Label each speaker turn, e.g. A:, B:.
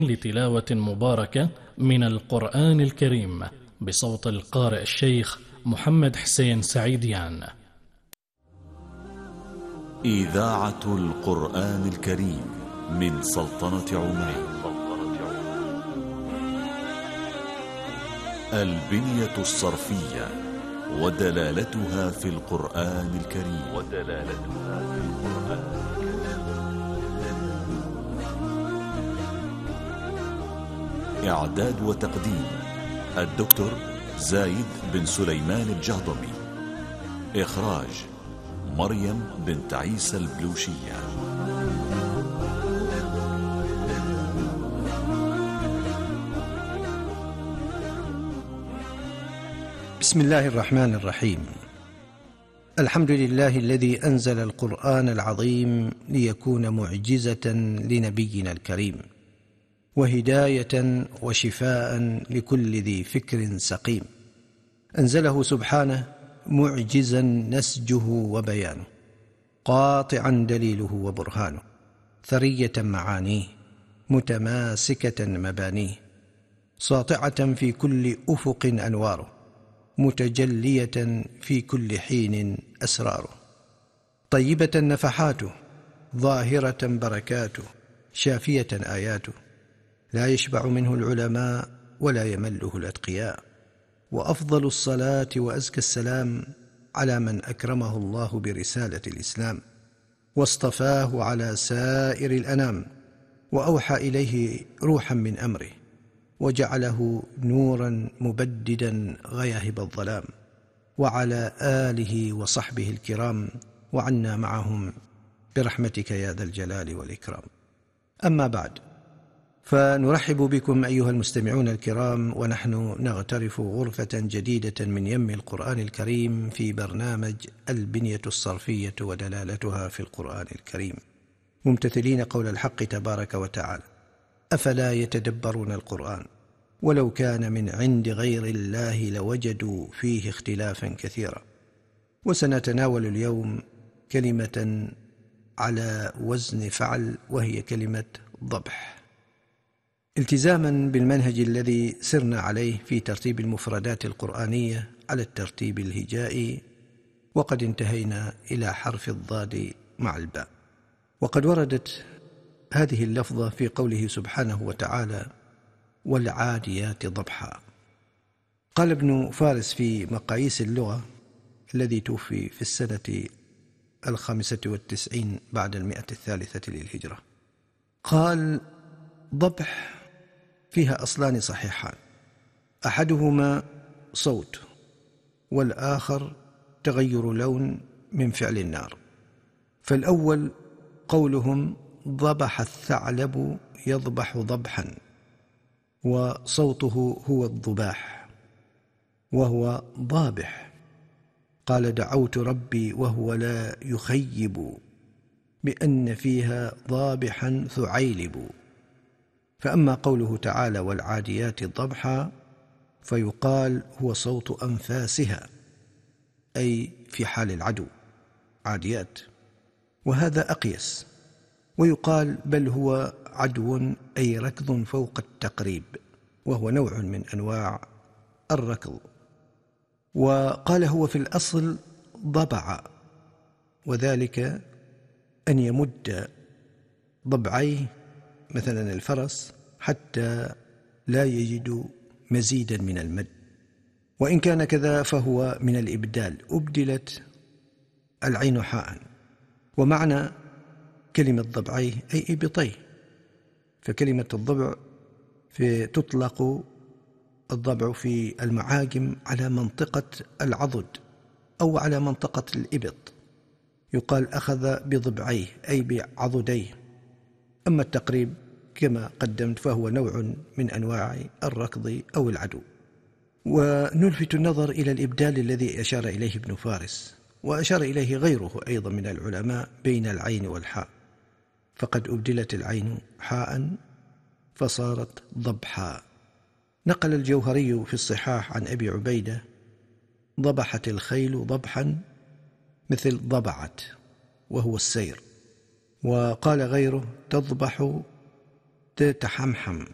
A: لتلاوة مباركة من القرآن الكريم بصوت القارئ الشيخ محمد حسين سعيديان.
B: إذاعة القرآن الكريم من سلطنة عمان. البنية الصرفية ودلالتها في القرآن الكريم. إعداد وتقديم الدكتور زايد بن سليمان الجهضمي. إخراج مريم بنت عيسى البلوشية.
C: بسم الله الرحمن الرحيم. الحمد لله الذي أنزل القرآن العظيم ليكون معجزة لنبينا الكريم، وهداية وشفاء لكل ذي فكر سقيم. أنزله سبحانه معجزا نسجه وبيانه، قاطعا دليله وبرهانه، ثرية معانيه، متماسكة مبانيه، ساطعة في كل أفق أنواره، متجلية في كل حين أسراره، طيبة نفحاته، ظاهرة بركاته، شافية آياته، لا يشبع منه العلماء ولا يمله الأتقياء. وأفضل الصلاة وأزكى السلام على من أكرمه الله برسالة الإسلام، واصطفاه على سائر الأنام، وأوحى إليه روحا من أمره، وجعله نورا مبددا غياهب الظلام، وعلى آله وصحبه الكرام، وعنا معهم برحمتك يا ذا الجلال والإكرام. أما بعد، فنرحب بكم أيها المستمعون الكرام، ونحن نغترف غرفة جديدة من يم القرآن الكريم في برنامج البنية الصرفية ودلالتها في القرآن الكريم، ممتثلين قول الحق تبارك وتعالى: أفلا يتدبرون القرآن ولو كان من عند غير الله لوجدوا فيه اختلافا كثيرا. وسنتناول اليوم كلمة على وزن فعل، وهي كلمة ضبح، التزاما بالمنهج الذي سرنا عليه في ترتيب المفردات القرآنية على الترتيب الهجائي، وقد انتهينا إلى حرف الضاد مع الباء. وقد وردت هذه اللفظة في قوله سبحانه وتعالى: والعاديات ضبحا. قال ابن فارس في مقاييس اللغة، الذي توفي في السنة 95 بعد 100 للهجرة، قال: ضبح فيها أصلان صحيحان، أحدهما صوت، والآخر تغير لون من فعل النار. فالأول قولهم: ضبح الثعلب يضبح ضبحا، وصوته هو الضباح وهو ضابح. قال: دعوت ربي وهو لا يخيب، بأن فيها ضابحا ثعيلب. فأما قوله تعالى: والعاديات ضبحا، فيقال هو صوت أنفاسها، أي في حال العدو، عاديات، وهذا أقيس. ويقال بل هو عدو، أي ركض فوق التقريب، وهو نوع من أنواع الركض. وقال هو في الأصل ضبع، وذلك أن يمد ضبعيه مثلا الفرس حتى لا يجد مزيدا من المد. وإن كان كذا فهو من الإبدال، أبدلت العين حاء. ومعنى كلمة ضبعيه أي إبطيه، فكلمة الضبع تطلق الضبع في المعاجم على منطقة العضد أو على منطقة الإبط، يقال أخذ بضبعيه أي بعضديه. أما التقريب كما قدمت فهو نوع من أنواع الركض أو العدو. ونلفت النظر إلى الإبدال الذي أشار إليه ابن فارس، وأشار إليه غيره أيضا من العلماء، بين العين والحاء، فقد أبدلت العين حاء فصارت ضبحا. نقل الجوهري في الصحاح عن أبي عبيدة: ضبحت الخيل ضبحا مثل ضبعت، وهو السير. وقال غيره: تضبح تتحمحم،